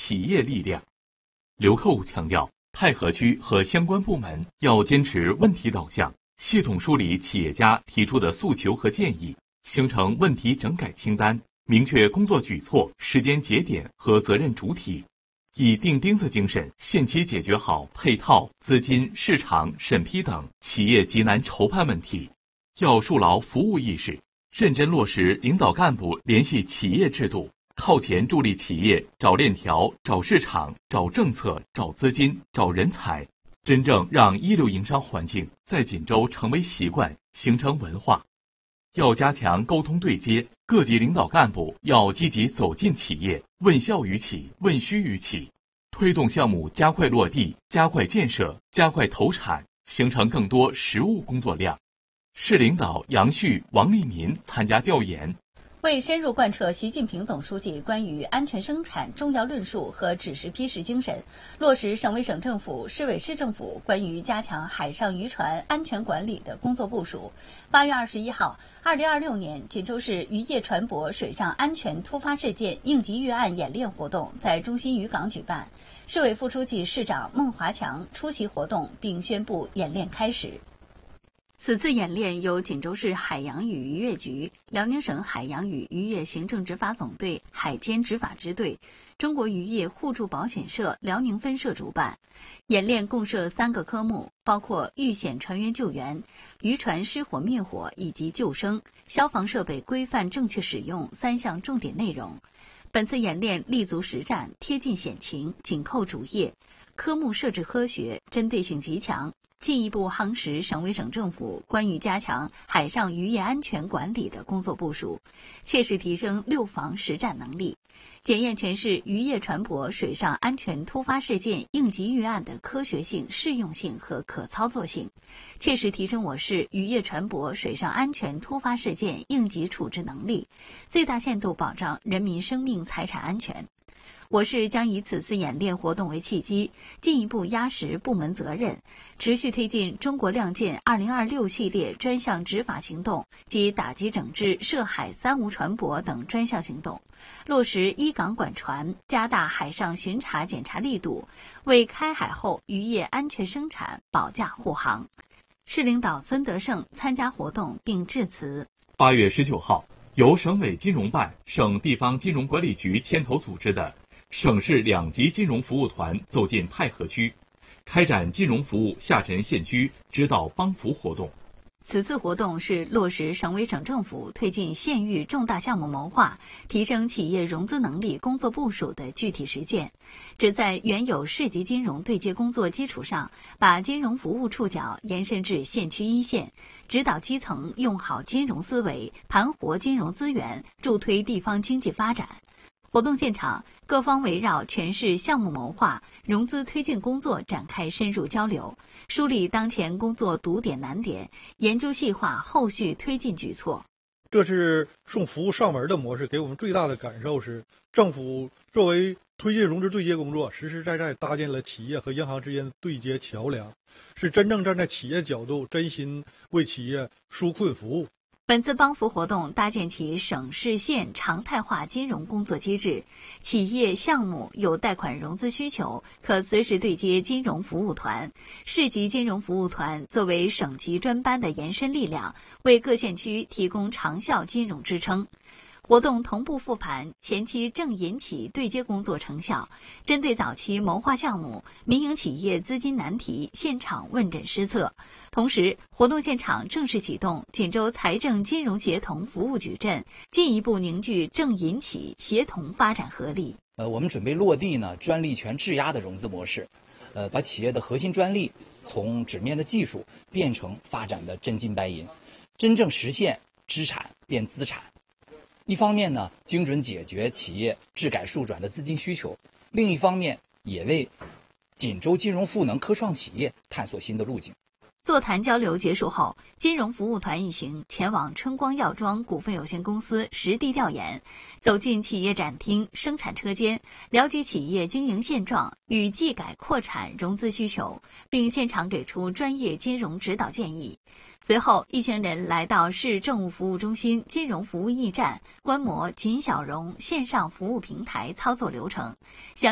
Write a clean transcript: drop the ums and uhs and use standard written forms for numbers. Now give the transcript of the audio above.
企业力量。刘克武强调，太和区和相关部门要坚持问题导向，系统梳理企业家提出的诉求和建议，形成问题整改清单，明确工作举措、时间节点和责任主体，以钉钉子精神限期解决好配套、资金、市场、审批等企业急难筹办问题。要树牢服务意识，认真落实领导干部联系企业制度，靠前助力企业找链条、找市场、找政策、找资金、找人才，真正让一流营商环境在锦州成为习惯，形成文化。要加强沟通对接，各级领导干部要积极走进企业，问效于企，问需于企，推动项目加快落地、加快建设、加快投产，形成更多实务工作量。市领导杨旭、王立民参加调研。 为深入贯彻习近平总书记关于安全生产重要论述和指示批示精神，落实省委省政府、市委市政府关于加强海上渔船安全管理的工作部署，8月21号，2026年锦州市渔业船舶水上安全突发事件应急预案演练活动在中心渔港举办。市委副书记、市长孟华强出席活动并宣布演练开始。此次演练由锦州市海洋与渔业局、辽宁省海洋与渔业行政执法总队海监执法支队、中国渔业互助保险社辽宁分社主办。演练共设3个科目，包括遇险船员救援、渔船失火灭火以及救生、消防设备规范正确使用3项重点内容。本次演练立足实战，贴近险情，紧扣主业，科目设置科学，针对性极强，进一步夯实省委省政府关于加强海上渔业安全管理的工作部署，切实提升6防实战能力，检验全市渔业船舶水上安全突发事件应急预案的科学性、适用性和可操作性，切实提升我市渔业船舶水上安全突发事件应急处置能力，最大限度保障人民生命财产安全。我市将以此次演练活动为契机，进一步压实部门责任，持续推进中国亮剑2026系列专项执法行动及打击整治涉海3无船舶等专项行动，落实依港管船，加大海上巡查检查力度，为开海后渔业安全生产保驾护航。市领导孙德胜参加活动并致辞。 8月19号，由省委金融办、省地方金融管理局牵头组织的省市2级金融服务团走进太和区，开展金融服务下沉县区指导帮扶活动。 此次活动是落实省委省政府推进县域重大项目谋划、提升企业融资能力工作部署的具体实践，旨在原有市级金融对接工作基础上，把金融服务触角延伸至县区一线，指导基层用好金融思维，盘活金融资源，助推地方经济发展。活动现场，各方围绕全市项目谋划、融资推进工作展开深入交流，梳理当前工作堵点难点，研究细化后续推进举措。 这是送服务上门的模式，给我们最大的感受是，政府作为推进融资对接工作，实实在在搭建了企业和银行之间的对接桥梁，是真正站在企业角度，真心为企业纾困服务。 本次帮扶活动搭建起省市县常态化金融工作机制，企业项目有贷款融资需求，可随时对接金融服务团。市级金融服务团作为省级专班的延伸力量，为各县区提供长效金融支撑。活动同步复盘前期正银企对接工作成效，针对早期谋划项目、民营企业资金难题现场问诊施策。同时，活动现场正式启动锦州财政金融协同服务矩阵，进一步凝聚正银企协同发展合力。 我们准备落地专利权质押的融资模式，把企业的核心专利从纸面的技术变成发展的真金白银，真正实现资产变资产。一方面精准解决企业质改数转的资金需求，另一方面也为锦州金融赋能科创企业探索新的路径。 座谈交流结束后，金融服务团一行前往春光药妆股份有限公司实地调研，走进企业展厅、生产车间，了解企业经营现状与技改扩产融资需求，并现场给出专业金融指导建议。随后，一行人来到市政务服务中心金融服务驿站，观摩锦小融线上服务平台操作流程。